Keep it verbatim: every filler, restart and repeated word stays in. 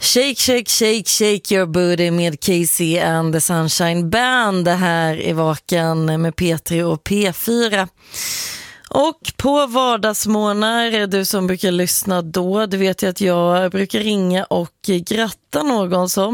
Shake, shake, shake, shake your booty med Casey and the Sunshine Band. Det här är Vaken med P tre och P fyra. Och på vardagsmorgnar, du som brukar lyssna då, du vet ju att jag brukar ringa och gratta någon som